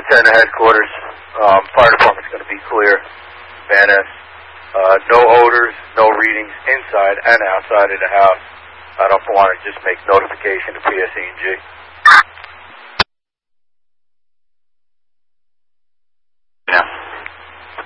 10 to headquarters. Fire department's going to be clear. Van Ness. No odors, no readings inside and outside of the house. I don't want to just make notification to PSE&G.